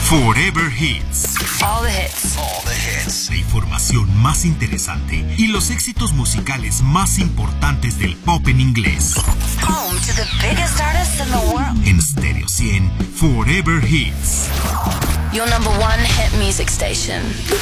Forever Hits. All the hits. All the hits. La información más interesante y los éxitos musicales más importantes del pop en inglés. Home to the biggest artists in the world. En Stereo 100, Forever Hits. Your number one hit music station.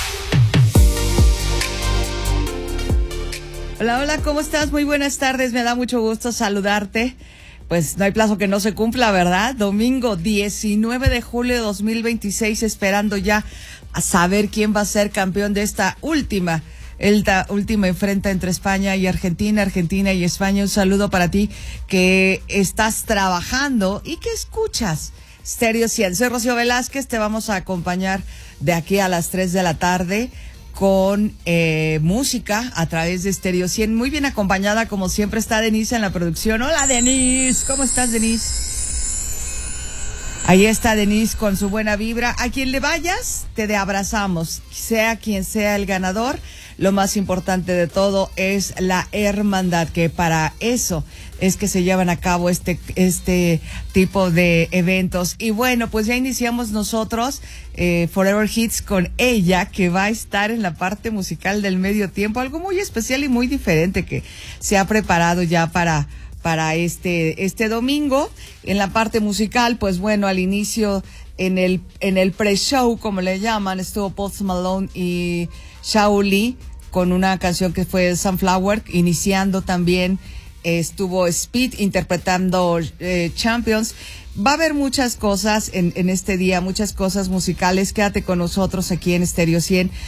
Hola, hola, ¿cómo estás? Muy buenas tardes, me da mucho gusto saludarte. Pues no hay plazo que no se cumpla, ¿verdad? Domingo 19 de julio de 2026, esperando ya a saber quién va a ser campeón de esta última enfrenta entre España y Argentina y España. Un saludo para ti que estás trabajando y que escuchas Stereo 100. Soy Rocío Velázquez, te vamos a acompañar de aquí a las 3 de la tarde con música a través de Stereo 100, muy bien acompañada como siempre. Está Denise en la producción. Hola Denise, ¿cómo estás Denise? Ahí está Denise con su buena vibra. A quien le vayas, te abrazamos, sea quien sea el ganador. Lo más importante de todo es la hermandad, que para eso es que se llevan a cabo este tipo de eventos. Y bueno, pues ya iniciamos nosotros Forever Hits con ella, que va a estar en la parte musical del medio tiempo, algo muy especial y muy diferente que se ha preparado ya para este domingo. En la parte musical, pues bueno, al inicio en el pre-show, como le llaman, estuvo Post Malone y Shauli con una canción que fue Sunflower. Iniciando también estuvo Speed interpretando Champions. Va a haber muchas cosas en este día, muchas cosas musicales. Quédate con nosotros aquí en Stereo 100.